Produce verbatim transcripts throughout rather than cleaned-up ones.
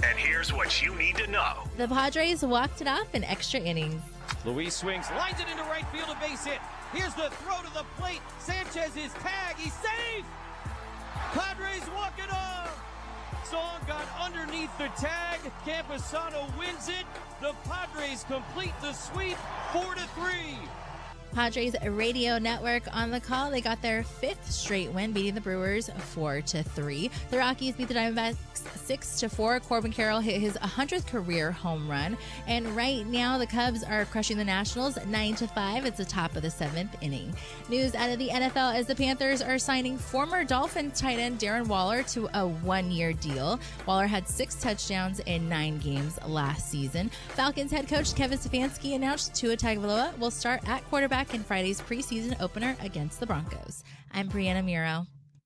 And here's what you need to know. The Padres walked it off in extra innings. Luis swings, lines it into right field, a base hit. Here's the throw to the plate. Sanchez is tagged. He's safe. Padres walk it off. Song got underneath the tag. Campusano wins it. The Padres complete the sweep, four to three. Padres radio network on the call. They got their fifth straight win, beating the Brewers four to three. The Rockies beat the Diamondbacks six to four. Corbin Carroll hit his one hundredth career home run. And right now, the Cubs are crushing the Nationals nine to five. It's the top of the seventh inning. News out of the N F L as the Panthers are signing former Dolphins tight end Darren Waller to a one-year deal. Waller had six touchdowns in nine games last season. Falcons head coach Kevin Stefanski announced Tua Tagovailoa will start at quarterback in Friday's preseason opener against the Broncos. I'm Brianna Muro.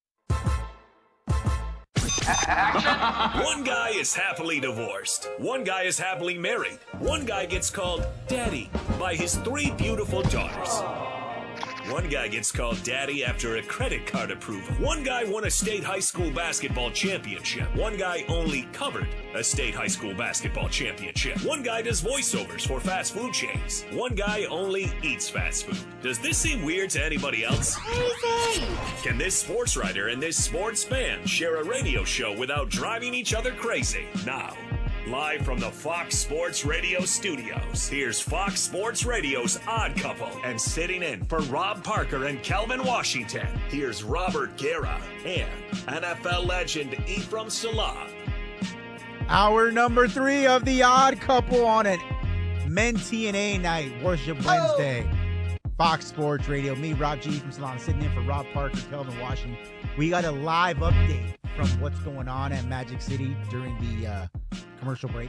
One guy is happily divorced. One guy is happily married. One guy gets called daddy by his three beautiful daughters. One guy gets called daddy after a credit card approval. One guy won a state high school basketball championship. One guy only covered a state high school basketball championship. One guy does voiceovers for fast food chains. One guy only eats fast food. Does this seem weird to anybody else? Crazy! Can this sports writer and this sports fan share a radio show without driving each other crazy? Now, live from the Fox Sports Radio studios, here's Fox Sports Radio's Odd Couple. And sitting in for Rob Parker and Kelvin Washington, here's Robert Guerra and N F L legend Ephraim Salah. Hour number three of the Odd Couple on an Men T N A night, Worship Wednesday. Oh. Fox Sports Radio. Me, Rob G. from Salon, sitting in for Rob Parker, Kelvin Washington. We got a live update from what's going on at Magic City during the uh, commercial break.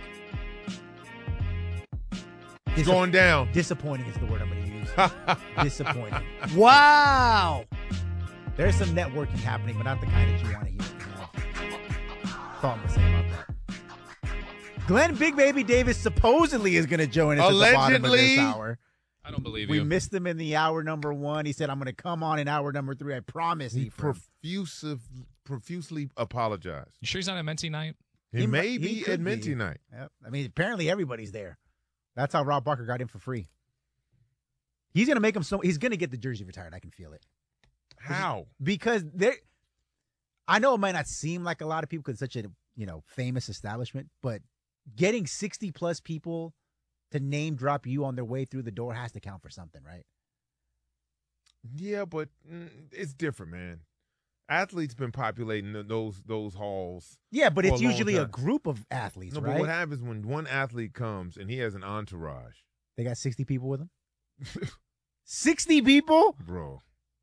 It's going down. Disappointing is the word I'm going to use. Disappointing. Wow. There's some networking happening, but not the kind that you want to hear. That's all I'm going to say about that. Glenn Big Baby Davis supposedly is going to join us Allegedly. at the bottom of this hour. I don't believe we you. We missed him in the hour number one. He said, I'm going to come on in hour number three. I promise. He Ephraim. profusive, profusely apologized. You sure he's not at Menti night? He, he may be at Menti night. Yep. I mean, apparently everybody's there. That's how Rob Barker got in for free. He's going to make him so. He's going to get the jersey retired. I can feel it. How? Because there, I know it might not seem like a lot of people because it's such a you know famous establishment, but getting sixty plus people to name drop you on their way through the door has to count for something, right? Yeah, but mm, it's different, man. Athletes been populating those those halls. Yeah, but it's a usually time. a group of athletes, no, right? But what happens when one athlete comes and he has an entourage? They got sixty people with him? sixty people? Bro.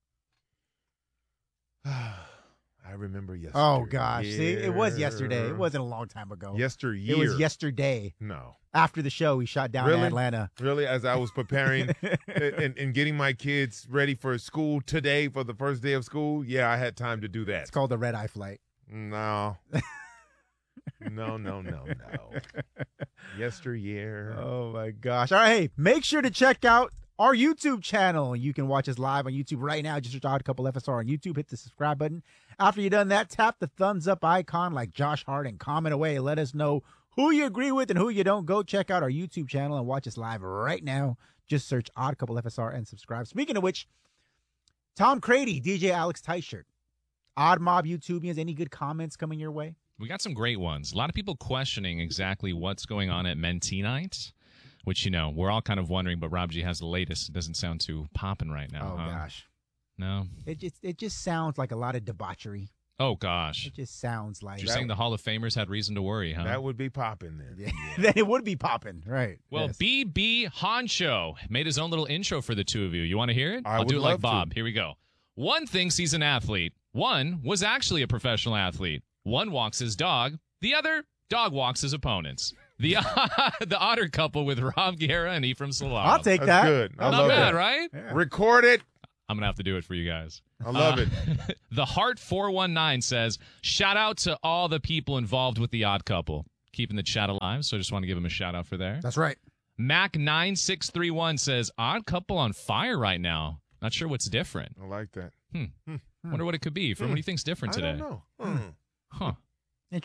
I remember yesterday. Oh, gosh. Yeah. See, it was yesterday. It wasn't a long time ago. Yesteryear. It was yesterday. No. After the show, we shot down really? Atlanta. Really? As I was preparing and, and getting my kids ready for school today for the first day of school, yeah, I had time to do that. It's called the red eye flight. No. no, no, no, no. Yesteryear. Oh, my gosh. All right, hey, make sure to check out our YouTube channel. You can watch us live on YouTube right now. Just search Odd Couple F S R on YouTube. Hit the subscribe button. After you've done that, tap the thumbs up icon like Josh Hart and comment away. Let us know who you agree with and who you don't. Go check out our YouTube channel and watch us live right now. Just search Odd Couple F S R and subscribe. Speaking of which, Tom Crady, D J Alex Tyshirt, Odd Mob YouTubians, any good comments coming your way? We got some great ones. A lot of people questioning exactly what's going on at Menti Night, which, you know, we're all kind of wondering, but Rob G has the latest. It doesn't sound too popping right now. Oh, huh? gosh. No? It just it just sounds like a lot of debauchery. Oh, gosh. It just sounds like. You're saying the Hall of Famers had reason to worry, huh? That would be popping then. Yeah. Then it would be popping, right. Well, yes. B B Honcho made his own little intro for the two of you. You want to hear it? I I'll would do it like love Bob. to. Here we go. One thinks he's an athlete. One was actually a professional athlete. One walks his dog. The other dog walks his opponents. The the Otter Couple with Rob Guerra and Ephraim Salah. I'll take That's that. good. I Not love bad, that. right? Yeah. Record it. I'm going to have to do it for you guys. I love Uh, it. The Heart four one nine says, shout out to all the people involved with the Odd Couple. Keeping the chat alive, so I just want to give them a shout out for there. That's right. Mac nine six three one says, Odd Couple on fire right now. Not sure what's different. I like that. Hmm. Wonder what it could be. From what do you think's different I today? don't know. Hmm. Huh. Interesting.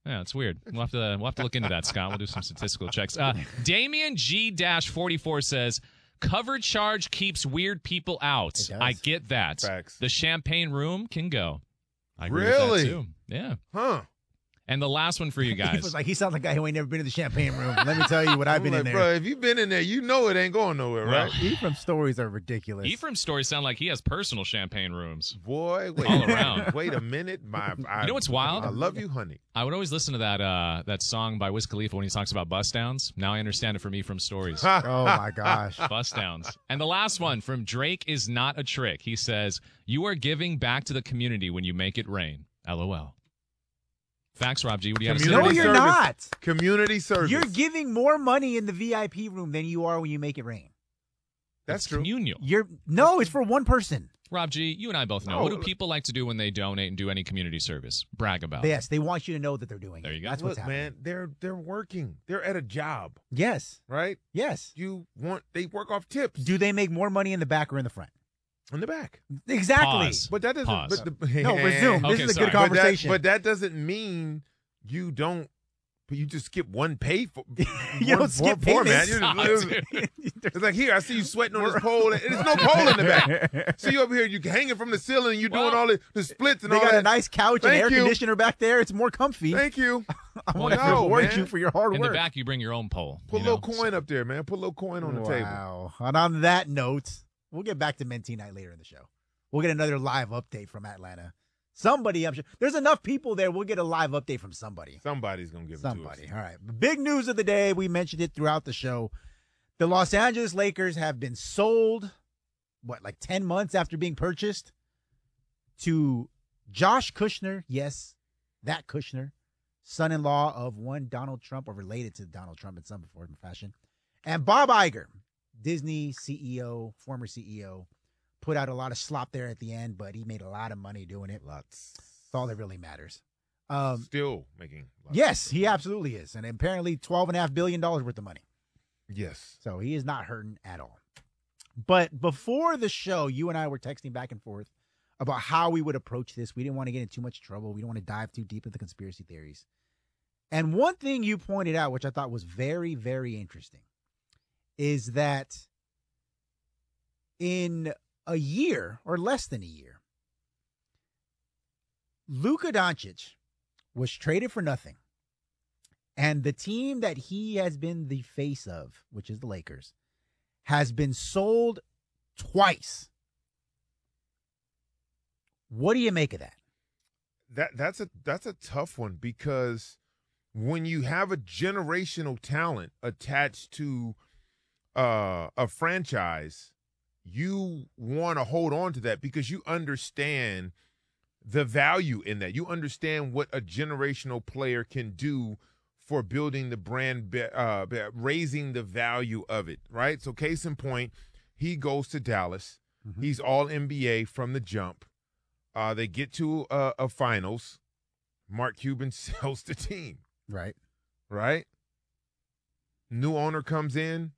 Yeah, it's weird. We'll have to we'll have to look into that, Scott. We'll do some statistical checks. Uh, Damien G forty-four says, cover charge keeps weird people out. It does. I get that. Facts. The champagne room can go. I agree Really? with that too. Yeah. Huh. And the last one for you He guys. was like, he sounds like a guy who ain't never been in the champagne room. Let me tell you what I've I'm been like, in there. bro, if you've been in there, you know it ain't going nowhere, Well, right? Ephraim's stories are ridiculous. Ephraim's stories sound like he has personal champagne rooms. Boy, wait, All around. wait a minute. My, I, You know what's wild? I love you, honey. I would always listen to that uh, that song by Wiz Khalifa when he talks about bust downs. Now I understand it from Ephraim's stories. Oh my gosh. Bust downs. And the last one from Drake is not a trick. He says, you are giving back to the community when you make it rain. LOL. Facts, Rob G. What do you have to say? No, Community you're service. not. Community service. You're giving more money in the V I P room than you are when you make it rain. That's It's true. communal. You're no, it's for one person. Rob G, you and I both know. No. What do people like to do when they donate and do any community service? Brag about. Yes, they want you to know that they're doing There it. you go. That's what's Look, happening. man, they're they're working. They're at a job, Yes, right? yes. You want they work off tips Do they make more money in the back or in the front? in the back. Exactly. Pause. But that doesn't. Pause. But the, No, resume. This Okay, is a sorry. good But that- But that, conversation. but that doesn't mean you don't. But you just skip one pay for. You one don't skip for- format. payments. You Stop, just- dude. It's like, here, I see you sweating on this pole. And there's no pole in the back. See you over here, you hanging from the ceiling, you doing Well, all the, the splits and They all got that. a nice couch and Thank air you. conditioner back there. It's more comfy. Thank you. I want to no, reward man. you for your hard In work. the back, you bring your own pole. Put you a little know? coin up there, man. Put a little coin on the table. Wow. And on that note, we'll get back to Mentee Night later in the show. We'll get another live update from Atlanta. Somebody, I'm sure. There's enough people there. We'll get a live update from somebody. Somebody's going to give it to Somebody. us. All right. Big news of the day. We mentioned it throughout the show. The Los Angeles Lakers have been sold, what, like ten months after being purchased to Josh Kushner. Yes, that Kushner, son-in-law of one Donald Trump or related to Donald Trump in some form or fashion. And Bob Iger, Disney C E O, former C E O, put out a lot of slop there at the end, but he made a lot of money doing it. Lots. That's all that really matters. Um, Still making lots. yes, he absolutely is. And apparently twelve and a half billion dollars worth of money. Yes. So he is not hurting at all. But before the show, you and I were texting back and forth about how we would approach this. We didn't want to get in too much trouble. We don't want to dive too deep into conspiracy theories. And one thing you pointed out, which I thought was very, very interesting, is that in a year or less than a year, Luka Doncic was traded for nothing. And the team that he has been the face of, which is the Lakers, has been sold twice. What do you make of that? That that's a that's a tough one because when you have a generational talent attached to uh, a franchise, you want to hold on to that because you understand the value in that. You understand what a generational player can do for building the brand, uh, raising the value of it, right? So case in point, he goes to Dallas. Mm-hmm. He's all N B A from the jump. Uh, they get to a, a finals. Mark Cuban sells the team, Right. right? New owner comes in.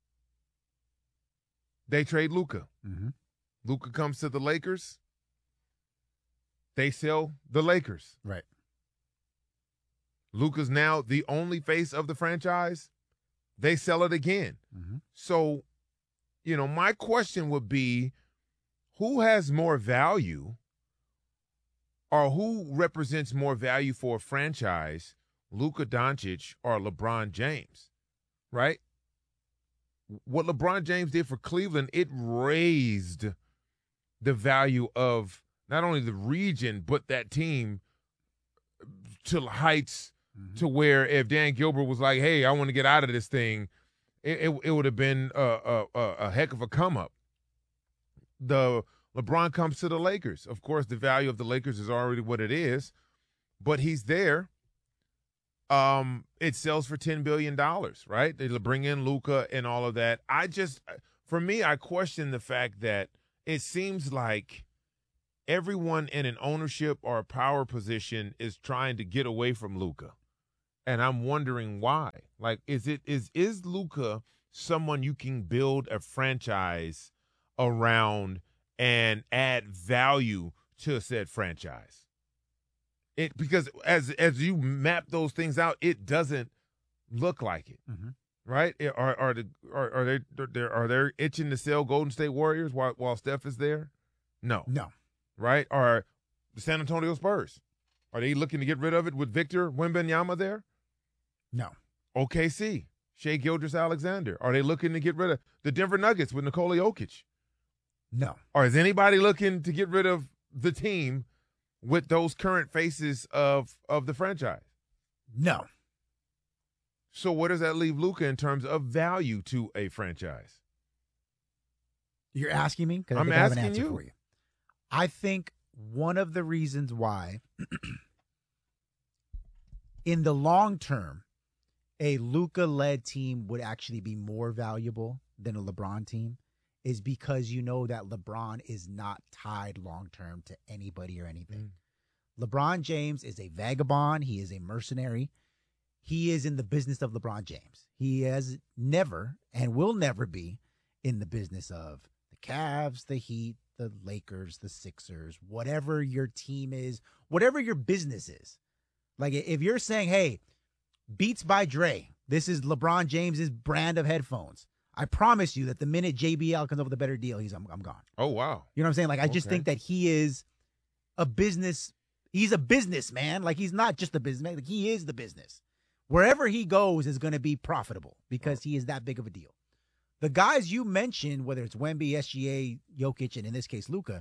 They trade Luka. Mm-hmm. Luka comes to the Lakers. They sell the Lakers. Right. Luka's now the only face of the franchise. They sell it again. Mm-hmm. So, you know, my question would be, who has more value or who represents more value for a franchise, Luka Doncic or LeBron James, right? What LeBron James did for Cleveland, it raised the value of not only the region, but that team to heights mm-hmm. to where if Dan Gilbert was like, hey, I want to get out of this thing, it, it, it would have been a, a, a heck of a come up. The LeBron comes to the Lakers. Of course, the value of the Lakers is already what it is, but he's there. Um, it sells for ten billion dollars, right? They bring in Luka and all of that. I just, for me, I question the fact that it seems like everyone in an ownership or a power position is trying to get away from Luka. And I'm wondering why. Like, is it is is Luka someone you can build a franchise around and add value to said franchise? It because as as you map those things out, it doesn't look like it, Mhm. right? Are are the are, are they they're, are they itching to sell Golden State Warriors while while Steph is there? No, No. right? Are the San Antonio Spurs, are they looking to get rid of it with Victor Wembanyama there? No. O K C, Shai Gilgeous-Alexander, are they looking to get rid of the Denver Nuggets with Nikola Jokic? No. Or is anybody looking to get rid of the team with those current faces of of the franchise? No. So where does that leave Luka in terms of value to a franchise? You're asking me? Because I I'm think I have an asking answer you. for you. I think one of the reasons why, in the long term, a Luka-led team would actually be more valuable than a LeBron team is because you know that LeBron is not tied long term to anybody or anything. Mm. LeBron James is a vagabond. He is a mercenary. He is in the business of LeBron James. He has never and will never be in the business of the Cavs, the Heat, the Lakers, the Sixers, whatever your team is, whatever your business is. Like if you're saying, hey, Beats by Dre, this is LeBron James's brand of headphones. I promise you that the minute J B L comes up with a better deal, he's I'm, I'm gone. Oh, wow. You know what I'm saying? Like, I just Okay. think that he is a business. He's a businessman. Like, he's not just a businessman. Like, he is the business. Wherever he goes is going to be profitable because he is that big of a deal. The guys you mentioned, whether it's Wemby, S G A, Jokic, and in this case, Luka,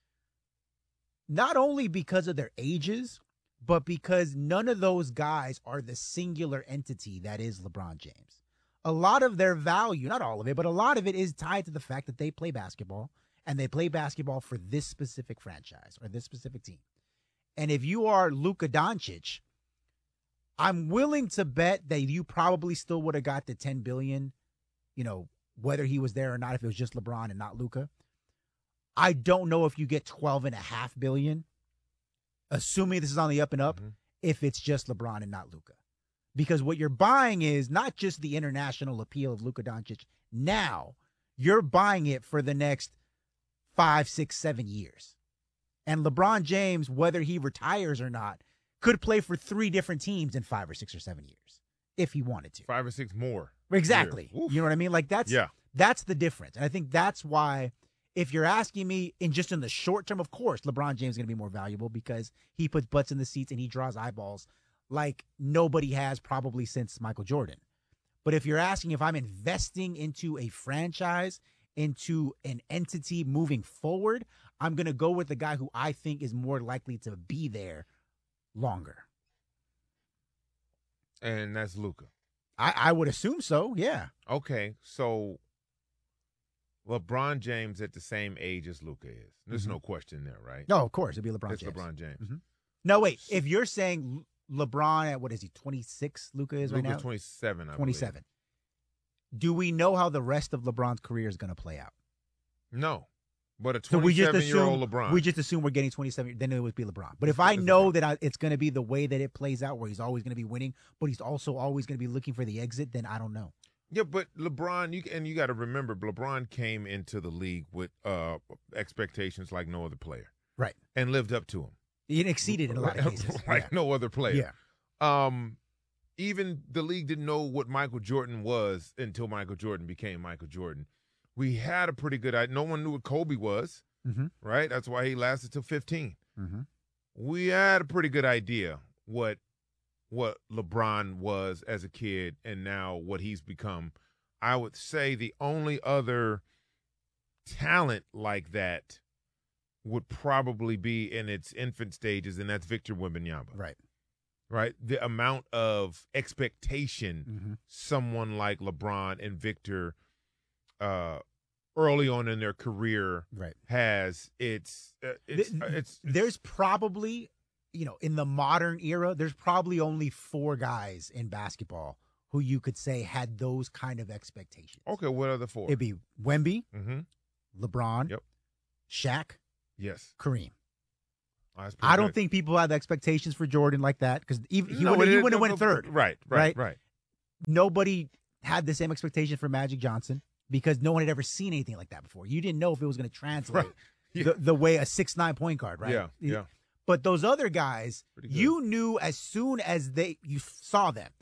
not only because of their ages, but because none of those guys are the singular entity that is LeBron James. A lot of their value, not all of it, but a lot of it is tied to the fact that they play basketball and they play basketball for this specific franchise or this specific team. And if you are Luka Doncic, I'm willing to bet that you probably still would have got the ten billion dollars, you know, whether he was there or not, if it was just LeBron and not Luka. I don't know if you get twelve and a half billion, assuming this is on the up and up, Mm-hmm. if it's just LeBron and not Luka. Because what you're buying is not just the international appeal of Luka Doncic now, you're buying it for the next five, six, seven years. And LeBron James, whether he retires or not, could play for three different teams in five or six or seven years if he wanted to. Five or six more. Exactly. Yeah. Oof. You know what I mean? Like that's Yeah. that's the difference. And I think that's why if you're asking me in just in the short term, of course, LeBron James is going to be more valuable because he puts butts in the seats and he draws eyeballs like nobody has probably since Michael Jordan. But if you're asking if I'm investing into a franchise, into an entity moving forward, I'm going to go with the guy who I think is more likely to be there longer. And that's Luka. I, I would assume so, yeah. Okay, so LeBron James at the same age as Luka is. There's Mhm. no question there, right? No, of course, it'd be LeBron it's James. LeBron James. Mhm. No, wait. If you're saying LeBron at, what is he, twenty-six, Luka is right Luka's now? twenty-seven, I believe. twenty-seven. Do we know how the rest of LeBron's career is going to play out? No, but a So we just twenty-seven-year-old assume LeBron. we just assume we're getting twenty-seven. Then it would be LeBron. But if I It's know LeBron. that I, it's going to be the way that it plays out, where he's always going to be winning, but he's also always going to be looking for the exit, then I don't know. Yeah, but LeBron, you and you got to remember, LeBron came into the league with uh, expectations like no other player, Right. and lived up to them. He exceeded in a lot of cases. like yeah. no other player. Yeah. Um, even the league didn't know what Michael Jordan was until Michael Jordan became Michael Jordan. We had a pretty good idea. No one knew what Kobe was, Mm-hmm. right? That's why he lasted till fifteen. Mm-hmm. We had a pretty good idea what what LeBron was as a kid and now what he's become. I would say the only other talent like that would probably be in its infant stages, and that's Victor Wembanyama. Right. Right? The amount of expectation Mm-hmm. someone like LeBron and Victor uh, early on in their career Right. has, it's, uh, it's, Th- uh, it's, There's probably, you know, in the modern era, there's probably only four guys in basketball who you could say had those kind of expectations. okay, what are the four? It'd be Wemby, Mm-hmm. LeBron, Yep. Shaq, Yes. Kareem. Oh, that's pretty I don't good. think people had expectations for Jordan like that because even he No, wouldn't it- he it- wouldn't have no, went third. Right, right, right? right. Nobody had the same expectation for Magic Johnson because no one had ever seen anything like that before. You didn't know if it was going to translate Right. Yeah. the, the way a six nine point guard, right? Yeah, yeah. But those other guys, Pretty good. you knew as soon as they you saw them.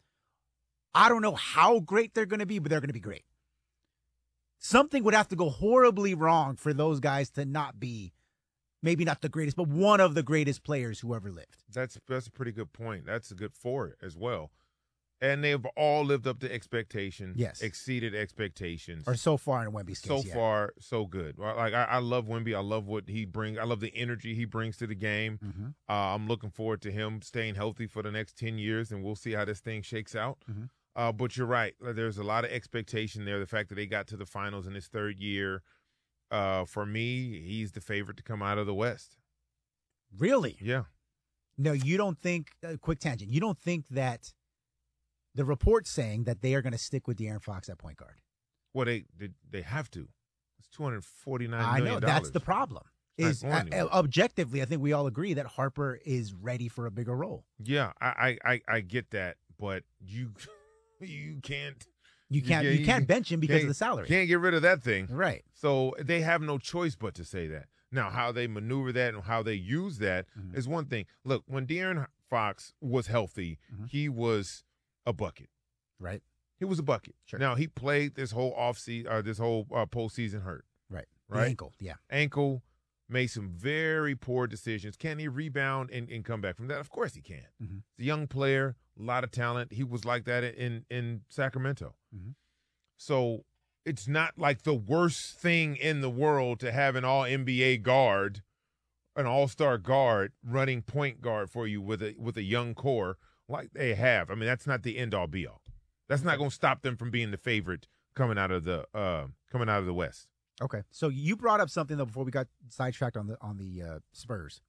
I don't know how great they're going to be, but they're going to be great. Something would have to go horribly wrong for those guys to not be, maybe not the greatest, but one of the greatest players who ever lived. That's that's a pretty good point. That's a good for it as well. And they've all lived up to expectations. Yes. Exceeded expectations. Or so far in Wemby's case. So yeah. far, so good. Like I, I love Wemby. I love what he brings. I love the energy he brings to the game. Mm-hmm. Uh, I'm looking forward to him staying healthy for the next ten years, and we'll see how this thing shakes out. Mm-hmm. Uh, but you're right. There's a lot of expectation there. The fact that they got to the finals in his third year, uh, for me, he's the favorite to come out of the West. Really? Yeah. No, you don't think, uh, quick tangent, you don't think that the report's saying that they are going to stick with De'Aaron Fox at point guard? Well, they they, they have to. It's two hundred forty-nine I million know, dollars. that's the problem. It's Is not going uh, anywhere. objectively, I think we all agree that Harper is ready for a bigger role. Yeah, I, I, I, I get that, but you you can't You can't Yeah, you, you can't can- bench him because of the salary. Can't get rid of that thing. Right. So they have no choice but to say that. Now, how they maneuver that and how they use that is Mhm. one thing. Look, when De'Aaron Fox was healthy, Mhm. he was a bucket. Right. He was a bucket. Sure. Now he played this whole off season, uh, this whole uh, postseason hurt. Right. Right. The ankle. Yeah. Ankle, made some very poor decisions. Can he rebound and, and come back from that? Of course he can. Mhm. He's a young player, a lot of talent. He was like that in in Sacramento. Mhm. So it's not like the worst thing in the world to have an all N B A guard, an all-star guard running point guard for you with a with a young core like they have. I mean, that's not the end all be all. That's not going to stop them from being the favorite coming out of the uh, coming out of the West. Okay. So you brought up something though before we got sidetracked on the on the uh, Spurs.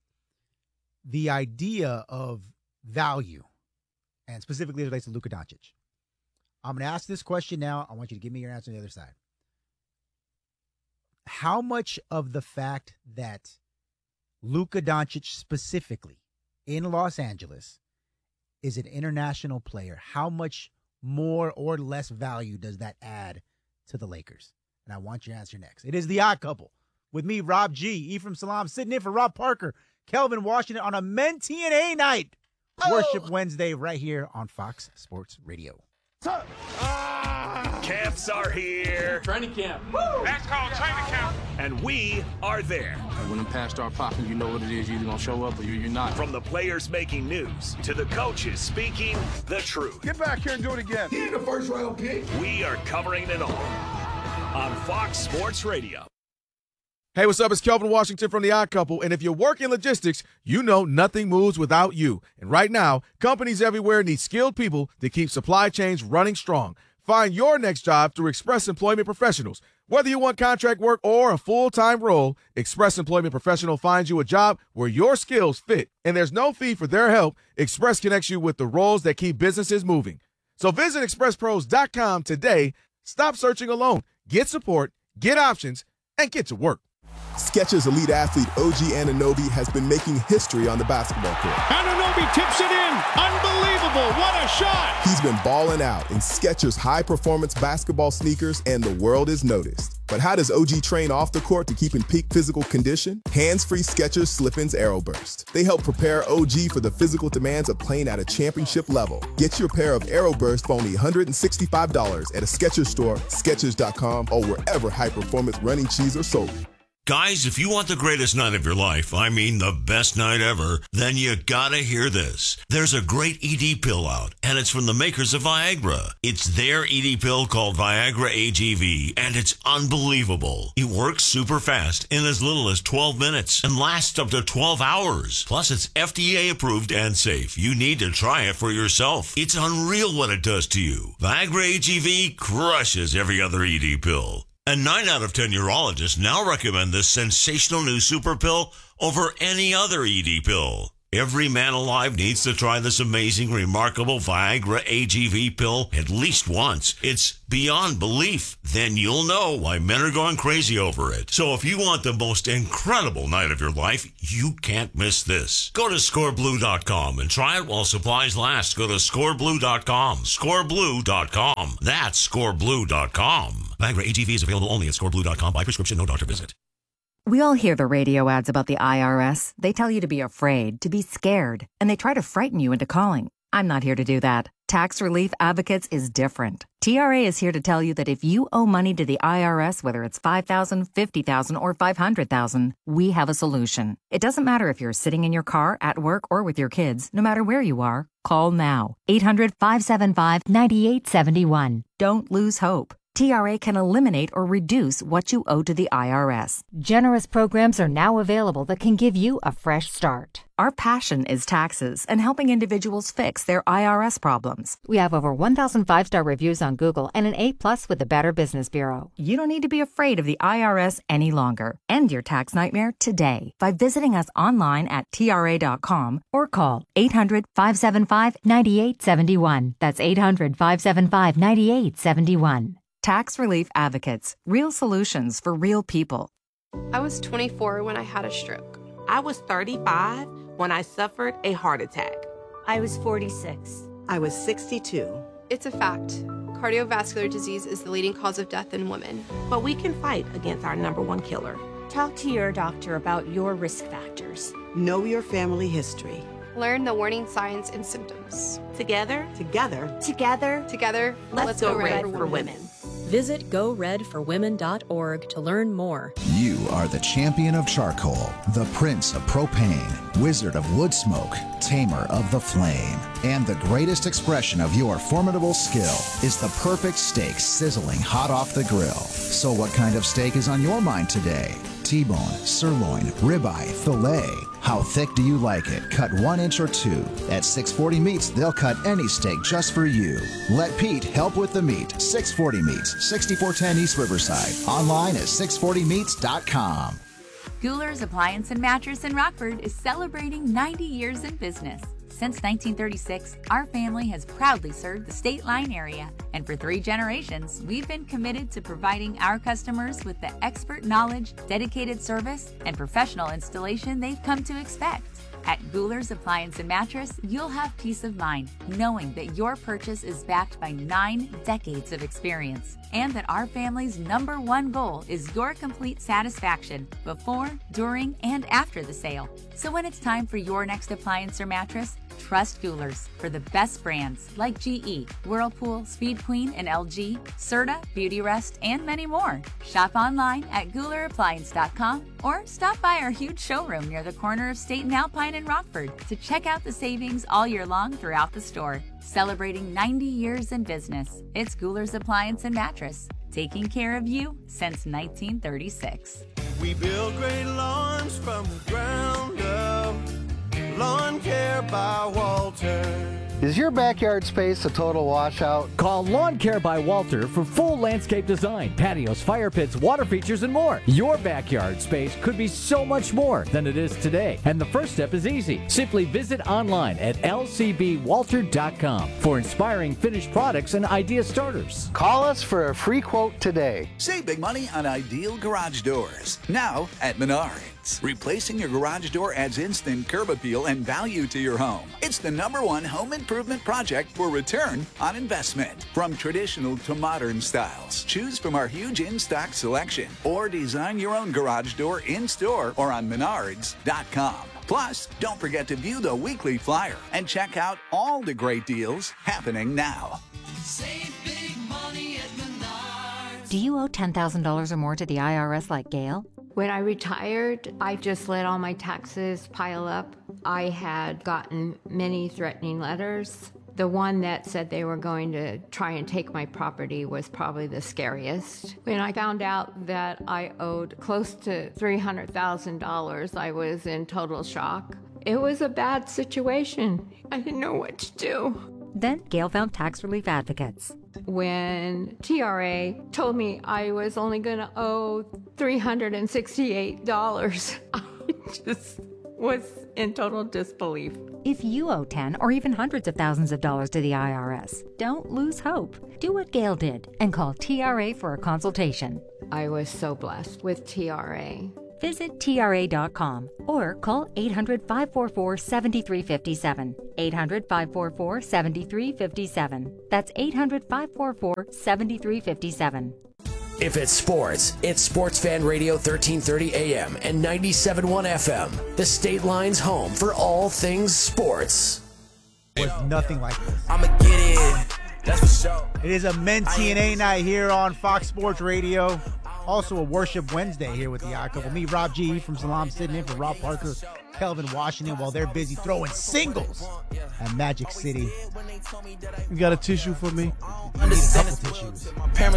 The idea of value, and specifically as it relates to Luka Doncic. I'm going to ask this question now. I want you to give me your answer on the other side. How much of the fact that Luka Doncic specifically in Los Angeles is an international player, how much more or less value does that add to the Lakers? And I want your answer next. It is the Odd Couple with me, Rob G, Ephraim Salam, sitting in for Rob Parker, Kelvin Washington on a Men T N A night. Worship Wednesday right here on Fox Sports Radio. Camps are here, Training camp. That's called training camp. and we are there. When them past start popping, you know what it is. You're either going to show up or you- you're not. From the players making news to the coaches speaking the truth, Get back here and do it again. He ain't a first round pick. we are covering it all on Fox Sports Radio. Hey, what's up? It's Kelvin Washington from The Odd Couple, and if you work in logistics, you know nothing moves without you. And right now, companies everywhere need skilled people to keep supply chains running strong. Find your next job through Express Employment Professionals. Whether you want contract work or a full-time role, Express Employment Professional finds you a job where your skills fit. And there's no fee for their help. Express connects you with the roles that keep businesses moving. So visit express pros dot com today. Stop searching alone. Get support, get options, and get to work. Skechers elite athlete O G Anunoby has been making history on the basketball court. Anunoby tips it in. Unbelievable. What a shot. He's been balling out in Skechers high-performance basketball sneakers, and the world is noticed. But how does O G train off the court to keep in peak physical condition? Hands-free Skechers Slip-ins Aeroburst. They help prepare O G for the physical demands of playing at a championship level. Get your pair of Aeroburst for only one hundred sixty-five dollars at a Skechers store, Skechers dot com, or wherever high-performance running shoes are sold. Guys, if you want the greatest night of your life, I mean the best night ever, then you gotta hear this. There's a great E D pill out, and it's from the makers of Viagra. It's their E D pill called Viagra A G V, and it's unbelievable. It works super fast in as little as twelve minutes and lasts up to twelve hours. Plus, it's F D A approved and safe. You need to try it for yourself. It's unreal what it does to you. Viagra A G V crushes every other E D pill. And nine out of ten urologists now recommend this sensational new super pill over any other E D pill. Every man alive needs to try this amazing, remarkable Viagra A G V pill at least once. It's beyond belief. Then you'll know why men are going crazy over it. So if you want the most incredible night of your life, you can't miss this. Go to score blue dot com and try it while supplies last. Go to score blue dot com. score blue dot com. That's score blue dot com. Viagra A G V is available only at score blue dot com by prescription, no doctor visit. We all hear the radio ads about the I R S. They tell you to be afraid, to be scared, and they try to frighten you into calling. I'm not here to do that. Tax Relief Advocates is different. T R A is here to tell you that if you owe money to the I R S, whether it's five thousand dollars, fifty thousand dollars, or five hundred thousand dollars, we have a solution. It doesn't matter if you're sitting in your car, at work, or with your kids. No matter where you are, call now. eight hundred, five seven five, nine eight seven one. Don't lose hope. T R A can eliminate or reduce what you owe to the I R S. Generous programs are now available that can give you a fresh start. Our passion is taxes and helping individuals fix their I R S problems. We have over one thousand five-star reviews on Google and an A plus with the Better Business Bureau. You don't need to be afraid of the I R S any longer. End your tax nightmare today by visiting us online at T R A dot com or call eight hundred, five seven five, nine eight seven one. That's eight hundred, five seven five, nine eight seven one. Tax Relief Advocates. Real solutions for real people. I was twenty-four when I had a stroke. I was thirty-five when I suffered a heart attack. I was forty-six. I was sixty-two. It's a fact. Cardiovascular disease is the leading cause of death in women. But we can fight against our number one killer. Talk to your doctor about your risk factors. Know your family history. Learn the warning signs and symptoms. Together, together, together, together, let's, let's go, go red, red for women. women. Visit go red for women dot org to learn more. You are the champion of charcoal, the prince of propane, wizard of wood smoke, tamer of the flame. And the greatest expression of your formidable skill is the perfect steak sizzling hot off the grill. So what kind of steak is on your mind today? T-bone, sirloin, ribeye, filet. How thick do you like it? Cut one inch or two. At six forty Meats, they'll cut any steak just for you. Let Pete help with the meat. six forty Meats, sixty-four ten East Riverside. Online at six forty meats dot com. Guler's Appliance and Mattress in Rockford is celebrating ninety years in business. Since nineteen thirty-six, our family has proudly served the State Line area, and for three generations, we've been committed to providing our customers with the expert knowledge, dedicated service, and professional installation they've come to expect. At Guler's Appliance and Mattress, you'll have peace of mind knowing that your purchase is backed by nine decades of experience, and that our family's number one goal is your complete satisfaction before, during, and after the sale. So when it's time for your next appliance or mattress, trust Guler's for the best brands like G E, Whirlpool, Speed Queen, and L G, Serta, Beautyrest, and many more. Shop online at Guler Appliance dot com or stop by our huge showroom near the corner of State and Alpine in Rockford to check out the savings all year long throughout the store. Celebrating ninety years in business, it's Guler's Appliance and Mattress, taking care of you since nineteen thirty-six. We build great lawns from the ground up. Lawn Care by Walter. Is your backyard space a total washout? Call Lawn Care by Walter for full landscape design, patios, fire pits, water features, and more. Your backyard space could be so much more than it is today. And the first step is easy. Simply visit online at L C B walter dot com for inspiring finished products and idea starters. Call us for a free quote today. Save big money on ideal garage doors. Now at Menards. Replacing your garage door adds instant curb appeal and value to your home. It's the number one home improvement project for return on investment. From traditional to modern styles, choose from our huge in-stock selection or design your own garage door in-store or on menards dot com. Plus, don't forget to view the weekly flyer and check out all the great deals happening now. Save big money at Menards. Do you owe ten thousand dollars or more to the I R S like Gail? When I retired, I just let all my taxes pile up. I had gotten many threatening letters. The one that said they were going to try and take my property was probably the scariest. When I found out that I owed close to three hundred thousand dollars, I was in total shock. It was a bad situation. I didn't know what to do. Then Gail found Tax Relief Advocates. When T R A told me I was only going to owe three hundred sixty-eight dollars, I just was in total disbelief. If you owe ten or even hundreds of thousands of dollars to the I R S, don't lose hope. Do what Gail did and call T R A for a consultation. I was so blessed with T R A. Visit T R A dot com or call eight hundred, five four four, seven three five seven. eight hundred, five four four, seven three five seven. That's eight hundred, five four four, seven three five seven. If it's sports, it's Sports Fan Radio thirteen thirty A M and ninety-seven point one F M. The State Line's home for all things sports. Was nothing like this. I'ma get it. That's for sure. It is a men's T N A night here on Fox Sports Radio. Also a Worship Wednesday here with the Odd Couple. Me, Rob G. from Salam, sitting in for Rob Parker, Kelvin Washington, while they're busy throwing singles at Magic City. You got a tissue for me? You need a couple tissues.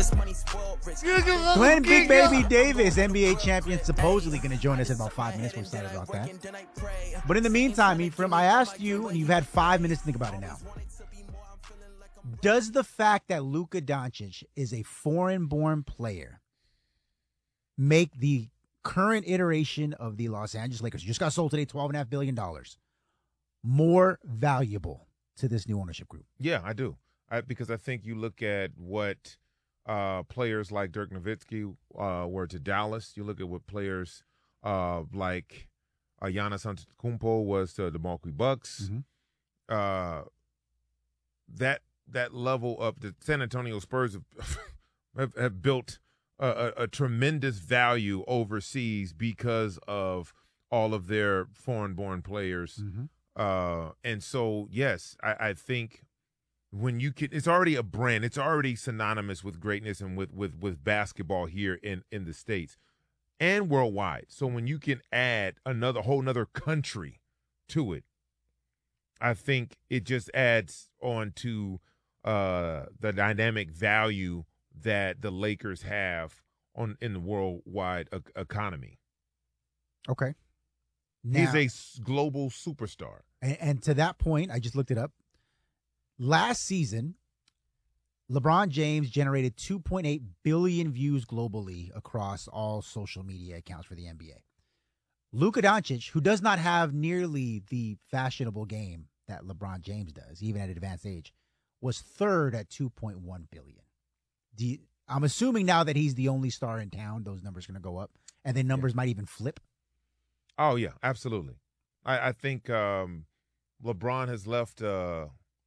Glenn Big Baby Davis, N B A champion, supposedly going to join us in about five minutes. We're excited about that. But in the meantime, Ephraim, I asked you, and you've had five minutes to think about it now. Does the fact that Luka Doncic is a foreign-born player make the current iteration of the Los Angeles Lakers, who just got sold today, twelve point five billion dollars, more valuable to this new ownership group? Yeah, I do. I, because I think you look at what uh, players like Dirk Nowitzki uh, were to Dallas. You look at what players uh, like uh, Giannis Antetokounmpo was to the Milwaukee Bucks. Mm-hmm. Uh, that that level of the San Antonio Spurs have, have, have built a, a, a tremendous value overseas because of all of their foreign-born players. Mm-hmm. Uh, and so, yes, I, I think when you can, it's already a brand. It's already synonymous with greatness and with, with, with basketball here in, in the States and worldwide. So when you can add another whole nother country to it, I think it just adds on to uh, the dynamic value that the Lakers have on in the worldwide e- economy. Okay. He's Now, a s- global superstar. And, and to that point, I just looked it up. Last season, LeBron James generated two point eight billion views globally across all social media accounts for the N B A. Luka Doncic, who does not have nearly the fashionable game that LeBron James does, even at an advanced age, was third at two point one billion. Do you, I'm assuming now that he's the only star in town, those numbers are going to go up, and then numbers yeah. might even flip. Oh, yeah, absolutely. I, I think um, LeBron has left, uh,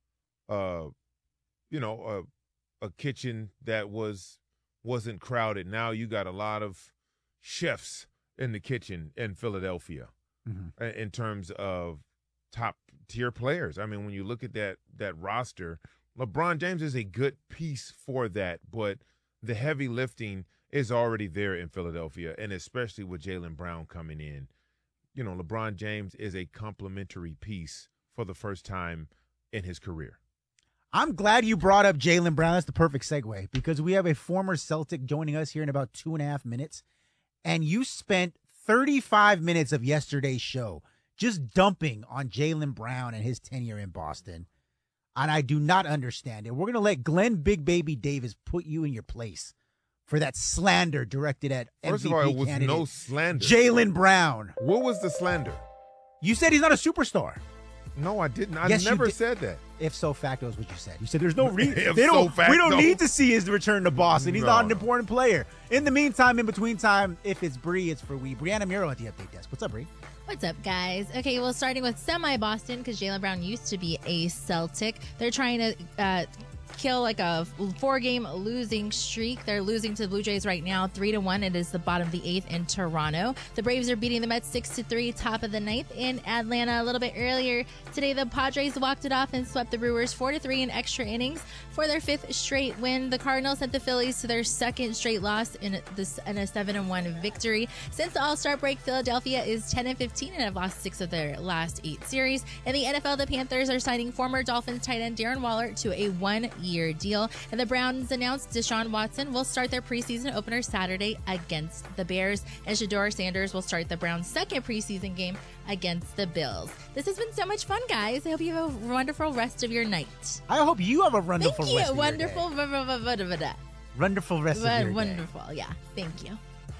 uh, you know, a, a kitchen that was, wasn't crowded. Now you got a lot of chefs in the kitchen in Philadelphia mm-hmm. in terms of top-tier players. I mean, when you look at that that roster, LeBron James is a good piece for that, but the heavy lifting is already there in Philadelphia, and especially with Jaylen Brown coming in. You know, LeBron James is a complementary piece for the first time in his career. I'm glad you brought up Jaylen Brown. That's the perfect segue because we have a former Celtic joining us here in about two and a half minutes. And you spent thirty-five minutes of yesterday's show just dumping on Jaylen Brown and his tenure in Boston. And I do not understand it. We're going to let Glenn Big Baby Davis put you in your place for that slander directed at First M V P of all, it was candidate no slander. Jaylen Brown. What was the slander? You said he's not a superstar. No, I didn't. I Yes, you never did. said that. If so facto is what you said. You said there's no reason. If They don't. so facto. We don't need to see his return to Boston. He's No, not an no. important player. In the meantime, in between time, if it's Bree, it's for we. Brianna Muro at the update desk. What's up, Bree? What's up, guys? Okay, well, starting with semi-Boston, because Jaylen Brown used to be a Celtic. They're trying to uh, kill like a four-game losing streak. They're losing to the Blue Jays right now, three to one. It is the bottom of the eighth in Toronto. The Braves are beating the Mets six to three, top of the ninth in Atlanta. A little bit earlier today, the Padres walked it off and swept the Brewers four to three in extra innings for their fifth straight win. The Cardinals sent the Phillies to their second straight loss in this in a seven and one victory. Since the All-Star break, Philadelphia is ten and fifteen and have lost six of their last eight series. In the N F L, the Panthers are signing former Dolphins tight end Darren Waller to a one-year deal. And the Browns announced Deshaun Watson will start their preseason opener Saturday against the Bears. And Shedeur Sanders will start the Browns' second preseason game against the Bills. This has been so much fun, guys. I hope you have a wonderful rest of your night. I hope you have a wonderful Thank rest you. of Wonderful. your day. Wonderful rest of your day. Wonderful. Yeah. Thank you.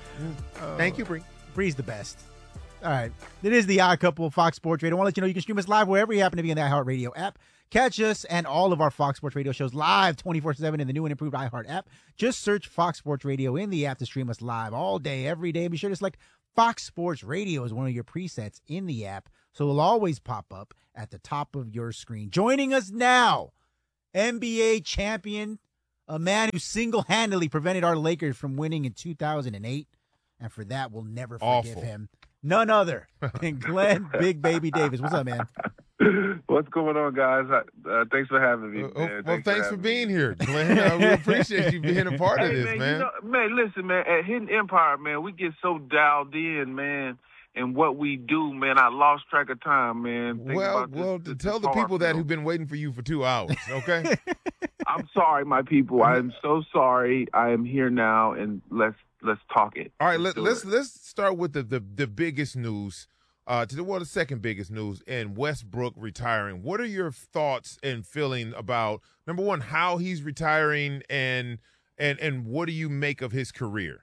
Oh, Thank you, Bree. Bree's the best. All right. It is the Odd Couple of Fox Sports Radio. I want to let you know you can stream us live wherever you happen to be in the iHeartRadio app. Catch us and all of our Fox Sports Radio shows live twenty-four seven in the new and improved iHeart app. Just search Fox Sports Radio in the app to stream us live all day, every day. Be sure to select Fox Sports Radio as one of your presets in the app, so it'll always pop up at the top of your screen. Joining us now, N B A champion a man who single-handedly prevented our Lakers from winning in two thousand eight, and for that, we'll never forgive Awful. him. None other than Glenn Big Baby Davis. What's up, man? What's going on, guys? Uh, thanks for having me. Uh, Man. well, thanks, thanks for, for being here, Glenn. Uh, we appreciate you being a part hey, of this, man. man. You know, man, listen, man. At Hidden Empire, man, we get so dialed in, man, and what we do, man. I lost track of time, man. Think Well, about this, well, this, tell this the hard people that film. who've been waiting for you for two hours, okay? I'm sorry, my people. I am so sorry. I am here now, and let's let's talk it. All right, let's let, do let's it. let's start with the the, the biggest news. Uh, to the well, the second biggest news, and Westbrook retiring. What are your thoughts and feeling about number one, how he's retiring, and and and what do you make of his career?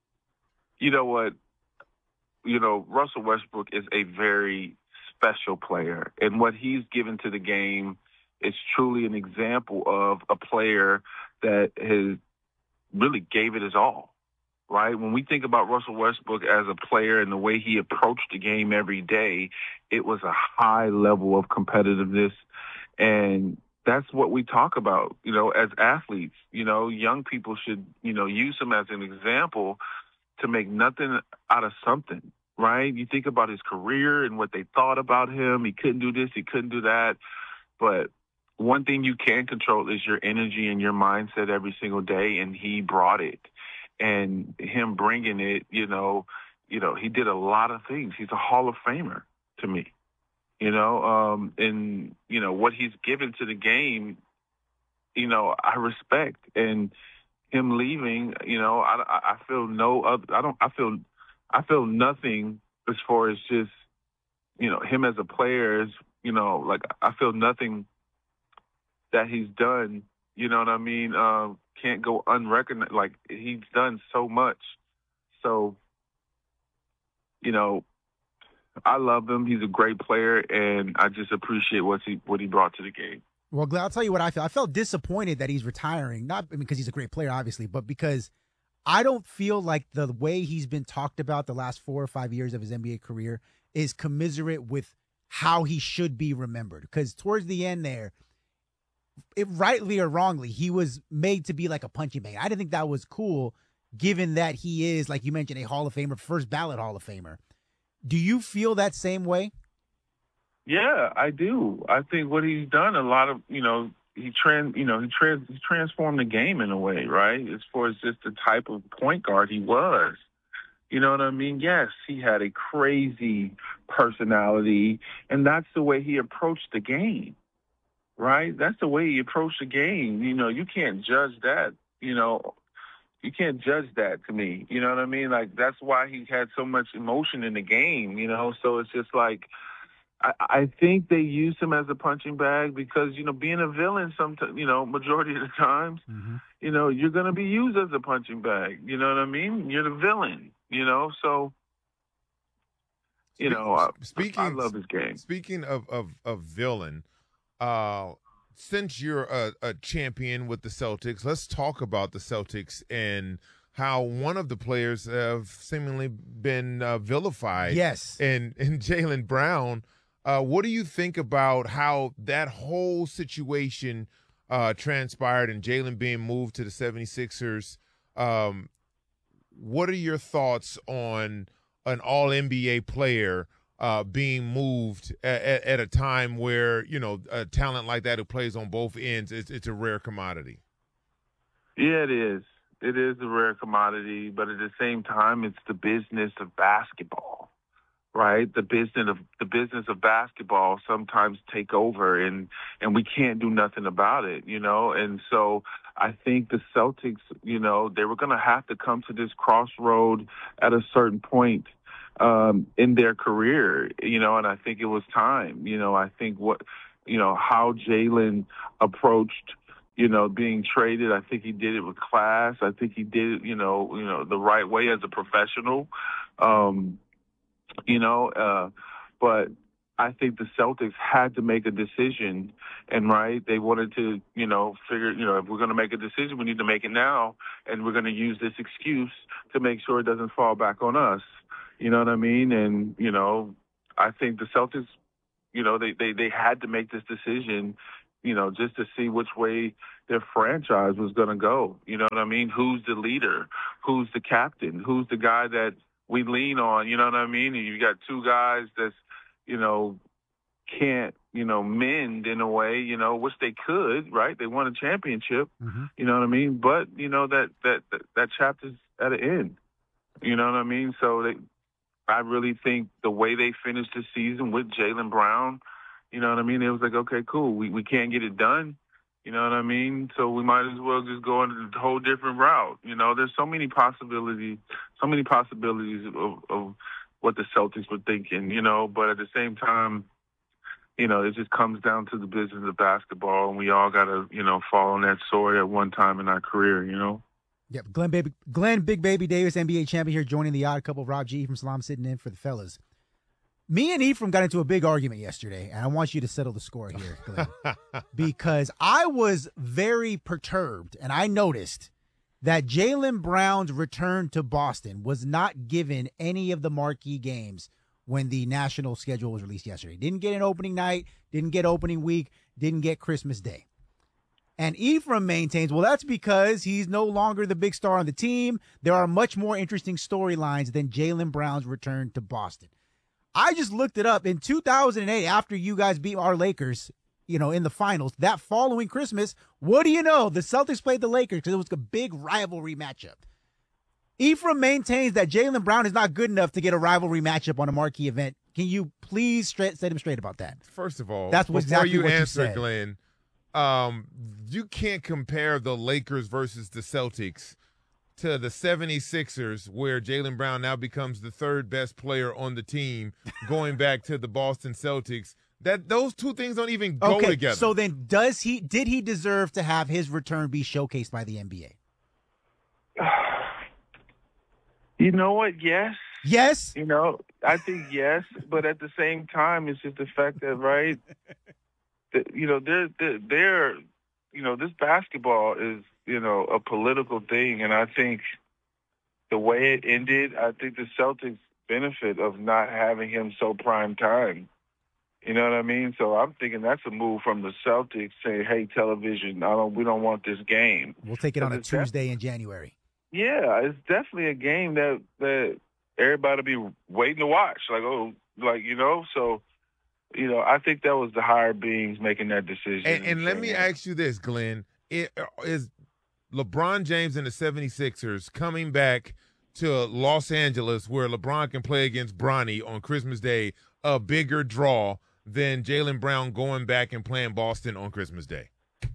You know what? You know, Russell Westbrook is a very special player, and what he's given to the game is truly an example of a player that has really gave it his all. Right? When we think about Russell Westbrook as a player and the way he approached the game every day, it was a high level of competitiveness. And that's what we talk about, you know, as athletes. You know, young people should, you know, use him as an example to make nothing out of something, right? You think about his career and what they thought about him. He couldn't do this, he couldn't do that. But one thing you can control is your energy and your mindset every single day, and he brought it. And him bringing it, you know, you know, he did a lot of things. He's a Hall of Famer to me, you know, um, and, you know, what he's given to the game, you know, I respect. And him leaving, you know, I, I feel no other, I don't, I feel, I feel nothing as far as just, you know, him as a player is, you know, like I feel nothing that he's done, you know what I mean? Um, can't go unrecognized. Like, he's done so much. So, you know, I love him. He's a great player, and I just appreciate what he what he brought to the game. Well, Glenn, I'll tell you what I feel. I felt disappointed that he's retiring, not because he's a great player, obviously, but because I don't feel like the way he's been talked about the last four or five years of his N B A career is commiserate with how he should be remembered. Because towards the end there, it, rightly or wrongly, he was made to be like a punching bag. I didn't think that was cool, given that he is, like you mentioned, a Hall of Famer, first ballot Hall of Famer. Do you feel that same way? Yeah, I do. I think what he's done, a lot of, you know, he trans, you know, he trans, he transformed the game in a way, right? As far as just the type of point guard he was. You know what I mean? Yes, he had a crazy personality, and that's the way he approached the game. Right? That's the way he approached the game. You know, you can't judge that. You know, you can't judge that to me. You know what I mean? Like, that's why he had so much emotion in the game, you know? So it's just like, I, I think they used him as a punching bag because, you know, being a villain, sometimes, you know, majority of the times, mm-hmm. you know, you're going to be used as a punching bag. You know what I mean? You're the villain, you know? So, you know, I, speaking, I love his game. Speaking of, of, of villain, Uh, since you're a, a champion with the Celtics, let's talk about the Celtics and how one of the players have seemingly been uh, vilified. Yes. And, and Jaylen Brown. Uh, what do you think about how that whole situation uh, transpired and Jaylen being moved to the seventy-sixers? Um, what are your thoughts on an all N B A player Uh, being moved at, at a time where, you know, a talent like that who plays on both ends, it's, it's a rare commodity? Yeah, it is. It is a rare commodity, but at the same time, it's the business of basketball, right? The business of the business of basketball sometimes take over, and and we can't do nothing about it, you know. And so I think the Celtics, you know, they were going to have to come to this crossroad at a certain point um, in their career, you know, and I think it was time. You know, I think what, you know, how Jaylen approached, you know, being traded, I think he did it with class. I think he did it, you know, you know, the right way as a professional, um, you know, uh, but I think the Celtics had to make a decision, and right, they wanted to, you know, figure, you know, if we're going to make a decision, we need to make it now, and we're going to use this excuse to make sure it doesn't fall back on us. You know what I mean? And, you know, I think the Celtics, you know, they, they, they had to make this decision, you know, just to see which way, their franchise was going to go. You know what I mean? Who's the leader? Who's the captain? Who's the guy that we lean on? You know what I mean? And you got two guys that's, you know, can't, you know, mend in a way, you know, which they could, right? They won a championship, mm-hmm. you know what I mean? But, you know, that, that, that, that chapter's at an end, you know what I mean? So they, I really think the way they finished the season with Jaylen Brown, you know what I mean? It was like, okay, cool. We, we can't get it done. You know what I mean? So we might as well just go on a whole different route. You know, there's so many possibilities, so many possibilities of, of what the Celtics were thinking, you know, but at the same time, you know, it just comes down to the business of basketball, and we all got to, you know, fall on that sword at one time in our career, you know? Yep. Glenn, Baby, Glenn Big Baby Davis, N B A champion here, joining the Odd Couple. Rob G. Ephraim Salaam sitting in for the fellas. Me and Ephraim got into a big argument yesterday, and I want you to settle the score here, Glenn, because I was very perturbed, and I noticed that Jaylen Brown's return to Boston was not given any of the marquee games when the national schedule was released yesterday. Didn't get an opening night, didn't get opening week, didn't get Christmas Day. And Ephraim maintains, well, that's because he's no longer the big star on the team. There are much more interesting storylines than Jaylen Brown's return to Boston. I just looked it up. In two thousand eight, after you guys beat our Lakers, you know, in the finals, that following Christmas, what do you know? The Celtics played the Lakers because it was a big rivalry matchup. Ephraim maintains that Jaylen Brown is not good enough to get a rivalry matchup on a marquee event. Can you please straight, set him straight about that? First of all, that's what, before exactly you what answer, you said. Glenn, um, you can't compare the Lakers versus the Celtics to the seventy-sixers, where Jaylen Brown now becomes the third best player on the team, going back to the Boston Celtics. That those two things don't even go okay, together. So then, does he? Did he deserve to have his return be showcased by the N B A? You know what? Yes. Yes. You know, I think yes, but at the same time, it's just the fact that, right, that, you know, they're, they're, they're, you know, this basketball is, you know, a political thing, and I think the way it ended, I think the Celtics benefit of not having him so prime time. You know what I mean? So I'm thinking that's a move from the Celtics saying, "Hey, television, I don't, we don't want this game. We'll take it on a Tuesday in January." Yeah, it's definitely a game that that everybody will be waiting to watch. Like, oh, like, you know, so, you know, I think that was the higher beings making that decision. And, and let me ask you this, Glenn. It, is LeBron James and the seventy-sixers coming back to Los Angeles, where LeBron can play against Bronny on Christmas Day, a bigger draw than Jaylen Brown going back and playing Boston on Christmas Day?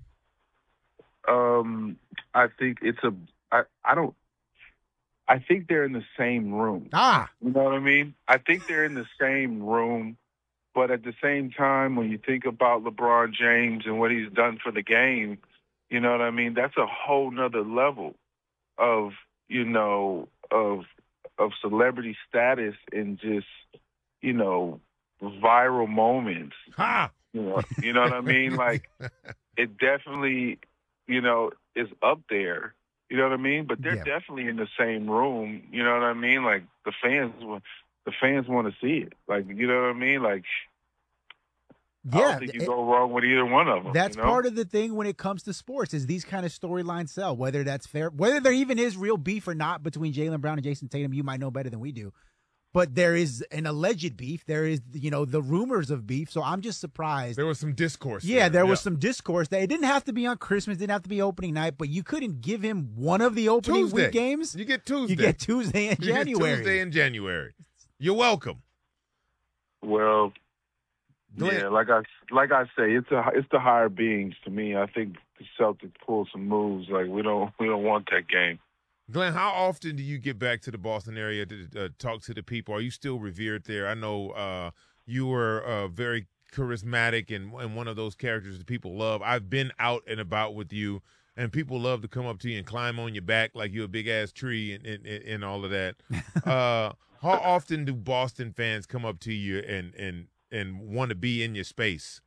Um, I think it's a I, I don't I think they're in the same room. Ah. You know what I mean? I think they're in the same room, but at the same time, when you think about LeBron James and what he's done for the game, you know what I mean? That's a whole nother level of, you know, of of celebrity status and just, you know, viral moments. Ha! You know, you know what I mean? Like, it definitely, you know, is up there. You know what I mean? But they're yeah. definitely in the same room. You know what I mean? Like, the fans, the fans want to see it. Like, you know what I mean? Like, yeah, I don't think you it, go wrong with either one of them. That's you know? part of the thing when it comes to sports is these kind of storylines sell. Whether that's fair, whether there even is real beef or not between Jaylen Brown and Jason Tatum, you might know better than we do. But there is an alleged beef. There is, you know, the rumors of beef. So I'm just surprised. There was some discourse. Yeah, there, there yeah. was some discourse. That it didn't have to be on Christmas. Didn't have to be opening night. But you couldn't give him one of the opening Tuesday. week games. You get Tuesday. You get Tuesday in you January. Get Tuesday in January. You're welcome. Well, Go yeah, ahead. like I like I say, it's a it's the higher beings to me. I think the Celtics pulled some moves. Like, we don't we don't want that game. Glenn, how often do you get back to the Boston area to uh, talk to the people? Are you still revered there? I know uh, you were uh, very charismatic and, and one of those characters that people love. I've been out and about with you, and people love to come up to you and climb on your back like you're a big-ass tree and, and, and all of that. uh, how often do Boston fans come up to you and, and, and want to be in your space?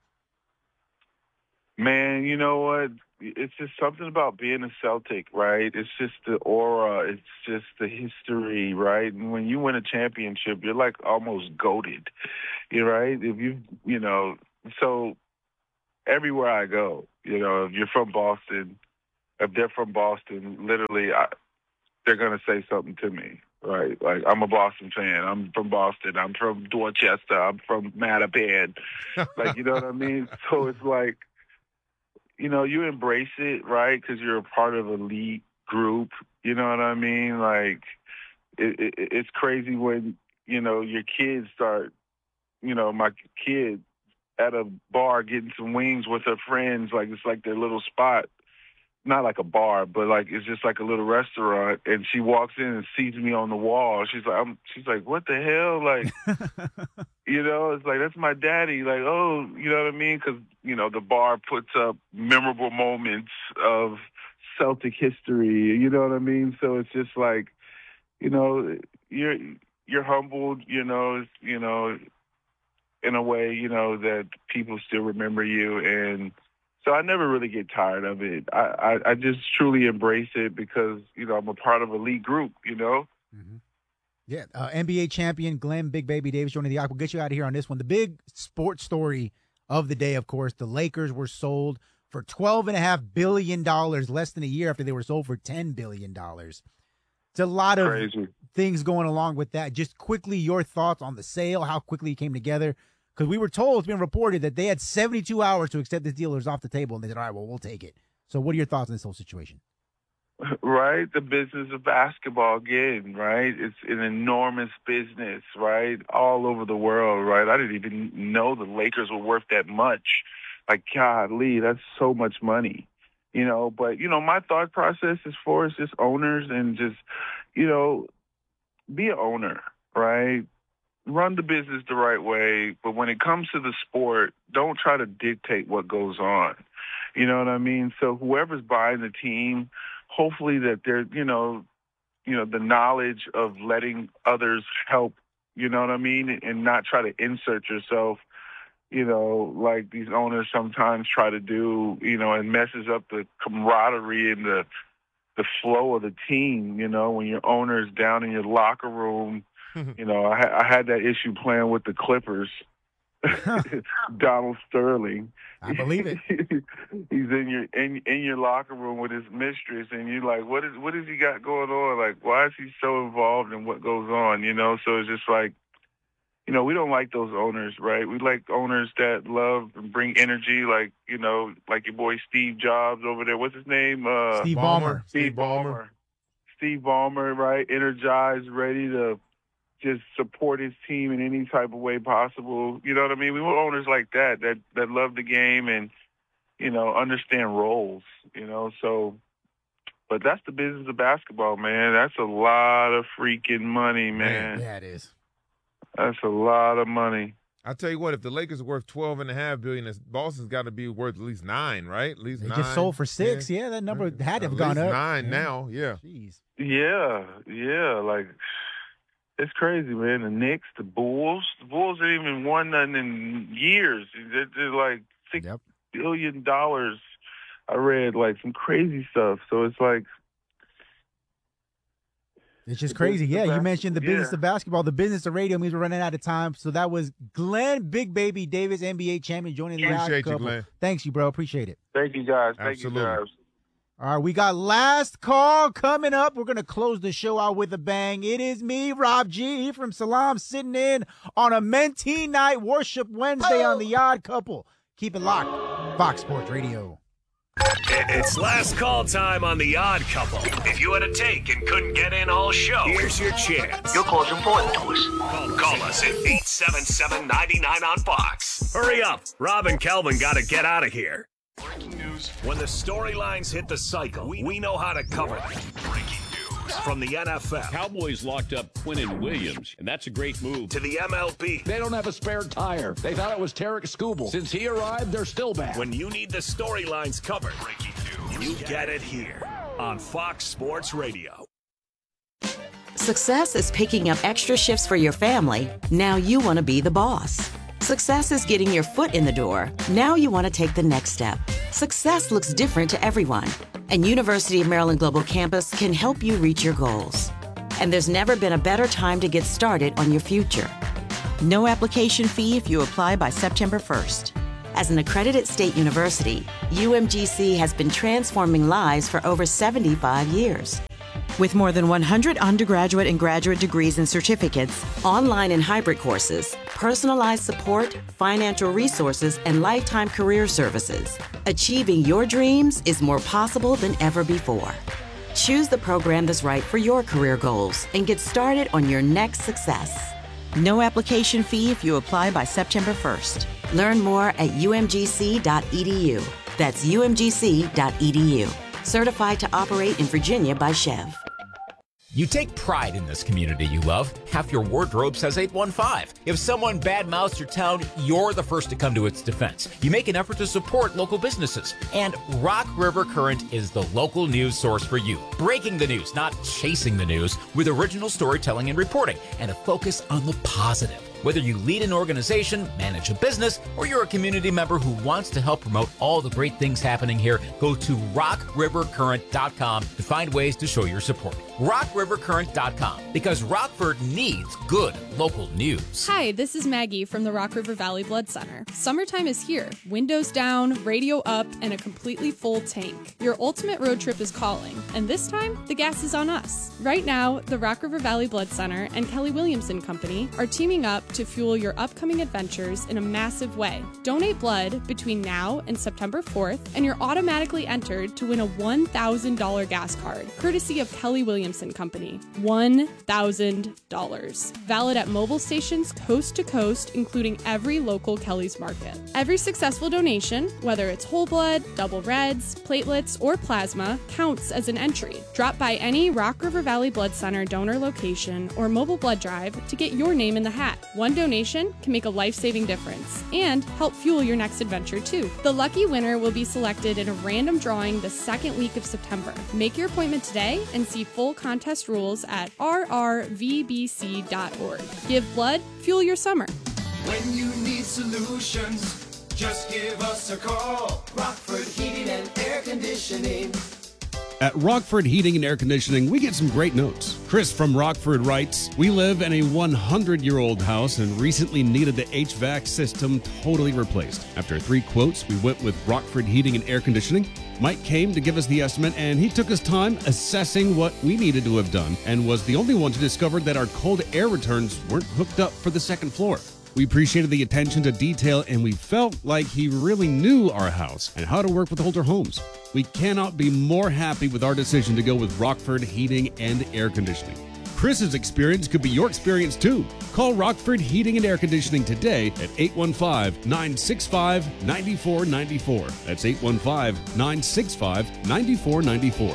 Man, you know what? It's just something about being a Celtic, right? It's just the aura. It's just the history, right? And when you win a championship, you're like almost goated, you right? If you, you know, so everywhere I go. You know, if you're from Boston, if they're from Boston, literally, I, they're going to say something to me, right? Like, I'm a Boston fan. I'm from Boston. I'm from Dorchester. I'm from Mattapan. Like, you know what I mean? So it's like, you know, you embrace it, right? Because you're a part of a elite group. You know what I mean? Like, it, it, it's crazy when, you know, your kids start, you know, my kid at a bar getting some wings with her friends. Like, it's like their little spot. Not like a bar, but like it's just like a little restaurant. And she walks in and sees me on the wall. She's like, I'm, she's like, what the hell? Like, you know, it's like, that's my daddy. Like, oh, you know what I mean? Because, you know, the bar puts up memorable moments of Celtic history. You know what I mean? So it's just like, you know, you're you're humbled. You know, you know, in a way, you know, that people still remember you. And so I never really get tired of it. I, I, I just truly embrace it because, you know, I'm a part of a elite group, you know? Mm-hmm. Yeah. Uh, N B A champion Glenn Big Baby Davis joining the Arc. We'll get you out of here on this one. The big sports story of the day, of course, the Lakers were sold for twelve point five billion dollars less than a year after they were sold for ten billion dollars. It's a lot of Crazy. things going along with that. Just quickly, your thoughts on the sale, how quickly it came together. Because we were told, it's been reported, that they had seventy-two hours to accept this deal. It was off the table, and they said, all right, well, we'll take it. So what are your thoughts on this whole situation? Right? The business of basketball, again, right? It's an enormous business, right? All over the world, right? I didn't even know the Lakers were worth that much. Like, golly, that's so much money, you know? But, you know, my thought process as far as just owners and just, you know, be an owner, right? Run the business the right way, but when it comes to the sport, don't try to dictate what goes on. You know what I mean? So whoever's buying the team, hopefully that they're, you know, you know, the knowledge of letting others help, you know what I mean, and not try to insert yourself, you know, like these owners sometimes try to do, you know, and messes up the camaraderie and the the flow of the team, you know, when your owner's down in your locker room. You know, I, ha- I had that issue playing with the Clippers. Donald Sterling. I believe it. He's in your in in your locker room with his mistress, and you're like, what is what has he got going on? Like, why is he so involved in what goes on? You know, so it's just like, you know, we don't like those owners, right? We like owners that love and bring energy, like, you know, like your boy Steve Jobs over there. What's his name? Uh, Steve Ballmer. Steve Ballmer. Steve Ballmer, right? Energized, ready to just support his team in any type of way possible. You know what I mean? We want owners like that, that, that love the game and, you know, understand roles, you know, so, but that's the business of basketball, man. That's a lot of freaking money, man. Yeah, it is. That's a lot of money. I'll tell you what, if the Lakers are worth twelve and a half billion, Boston's got to be worth at least nine, right? At least they nine. just sold for six. Yeah, yeah that number had to have gone up. Nine yeah. now, yeah. Jeez. Yeah, yeah, like, it's crazy, man. The Knicks, the Bulls. The Bulls ain't even won nothing in years. They're, they're like six yep. billion dollars. I read like some crazy stuff. So it's like, it's just crazy. Yeah, you mentioned the business yeah. of basketball. The business of radio means we're running out of time. So that was Glenn Big Baby Davis, N B A champion, joining the Appreciate Couple. you, Glenn. Thanks you, bro. Appreciate it. Thank you, guys. Thank Absolutely. you, guys. All right, we got last call coming up. We're going to close the show out with a bang. It is me, Rob G, from Salam, sitting in on a Mentee Night Worship Wednesday oh. on The Odd Couple. Keep it locked. Fox Sports Radio. It's last call time on The Odd Couple. If you had a take and couldn't get in all show, here's your chance. Your call's important to us. Call, call us at eight seven seven, nine nine on Fox. Hurry up. Rob and Kelvin got to get out of here. Breaking news. When the storylines hit the cycle, we, we know how to cover them. Breaking news from the N F L. Cowboys locked up Quinnen Williams, and that's a great move. To the M L B. They don't have a spare tire. They thought it was Tarek Skubal. Since he arrived, they're still bad. When you need the storylines covered, breaking news, you get it here on Fox Sports Radio. Success is picking up extra shifts for your family. Now you want to be the boss. Success is getting your foot in the door. Now you want to take the next step. Success looks different to everyone, and University of Maryland Global Campus can help you reach your goals. And there's never been a better time to get started on your future. No application fee if you apply by September first. As an accredited state university, U M G C has been transforming lives for over seventy-five years. With more than one hundred undergraduate and graduate degrees and certificates, online and hybrid courses, personalized support, financial resources, and lifetime career services, achieving your dreams is more possible than ever before. Choose the program that's right for your career goals and get started on your next success. No application fee if you apply by September first. Learn more at U M G C dot E D U. That's U M G C dot E D U. Certified to operate in Virginia by Chev. You take pride in this community you love. Half your wardrobe says eight one five. If someone badmouths your town, you're the first to come to its defense. You make an effort to support local businesses. And Rock River Current is the local news source for you. Breaking the news, not chasing the news, with original storytelling and reporting, and a focus on the positive. Whether you lead an organization, manage a business, or you're a community member who wants to help promote all the great things happening here, go to rock river current dot com to find ways to show your support. rock river current dot com, because Rockford needs good local news. Hi, this is Maggie from the Rock River Valley Blood Center. Summertime is here. Windows down, radio up, and a completely full tank. Your ultimate road trip is calling, and this time, the gas is on us. Right now, the Rock River Valley Blood Center and Kelly Williamson Company are teaming up to fuel your upcoming adventures in a massive way. Donate blood between now and September fourth, and you're automatically entered to win a one thousand dollars gas card, courtesy of Kelly Williamson Company. one thousand dollars. Valid at mobile stations coast to coast, including every local Kelly's Market. Every successful donation, whether it's whole blood, double reds, platelets, or plasma, counts as an entry. Drop by any Rock River Valley Blood Center donor location or mobile blood drive to get your name in the hat. One donation can make a life-saving difference and help fuel your next adventure too. The lucky winner will be selected in a random drawing the second week of September. Make your appointment today and see full contest rules at r r v b c dot org. Give blood, fuel your summer. When you need solutions, just give us a call. Rockford Heating and Air Conditioning. At Rockford Heating and Air Conditioning, we get some great notes. Chris from Rockford writes, we live in a hundred-year-old house and recently needed the H V A C system totally replaced. After three quotes, we went with Rockford Heating and Air Conditioning. Mike came to give us the estimate, and he took his time assessing what we needed to have done and was the only one to discover that our cold air returns weren't hooked up for the second floor. We appreciated the attention to detail, and we felt like he really knew our house and how to work with older homes. We cannot be more happy with our decision to go with Rockford Heating and Air Conditioning. Chris's experience could be your experience too. Call Rockford Heating and Air Conditioning today at eight one five, nine six five, nine four nine four. That's eight one five, nine six five, nine four nine four.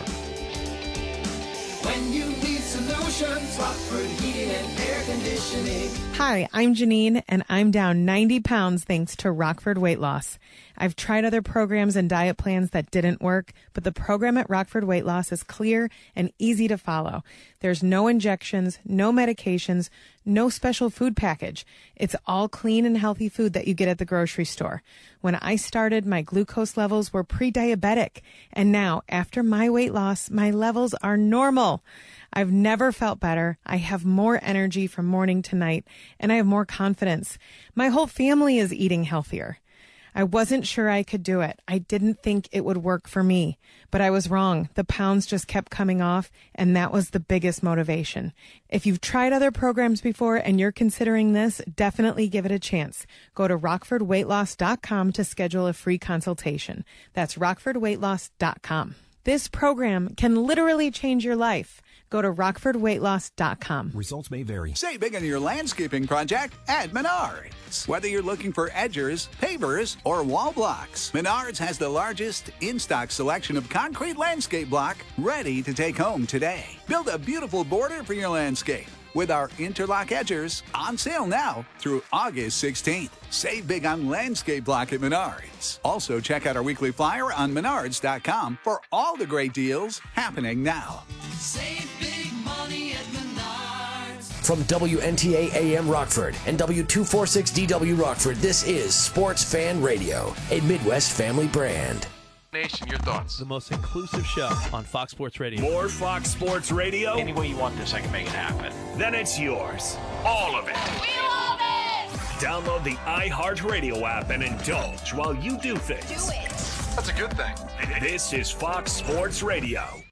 When you need solutions, Rockford Heating and Air Conditioning. Hi, I'm Janine, and I'm down ninety pounds thanks to Rockford Weight Loss. I've tried other programs and diet plans that didn't work, but the program at Rockford Weight Loss is clear and easy to follow. There's no injections, no medications, no special food package. It's all clean and healthy food that you get at the grocery store. When I started, my glucose levels were pre-diabetic, and now, after my weight loss, my levels are normal. I've never felt better. I have more energy from morning to night, and I have more confidence. My whole family is eating healthier. I wasn't sure I could do it. I didn't think it would work for me, but I was wrong. The pounds just kept coming off, and that was the biggest motivation. If you've tried other programs before and you're considering this, definitely give it a chance. Go to rockford weight loss dot com to schedule a free consultation. That's rockford weight loss dot com. This program can literally change your life. Go to rockford weight loss dot com. Results may vary. Save big on your landscaping project at Menards. Whether you're looking for edgers, pavers, or wall blocks, Menards has the largest in-stock selection of concrete landscape block ready to take home today. Build a beautiful border for your landscape with our interlock edgers on sale now through August sixteenth. Save big on landscape block at Menards. Also, check out our weekly flyer on menards dot com for all the great deals happening now. Save big money at Menards. From W N T A A M Rockford and W two forty-six D W Rockford, this is Sports Fan Radio, a Midwest family brand. Nation, your thoughts. The most inclusive show on Fox Sports Radio. More Fox Sports Radio? Any way you want this, I can make it happen. Then it's yours. All of it. We love it! Download the iHeartRadio app and indulge while you do things. Do it. That's a good thing. This is Fox Sports Radio.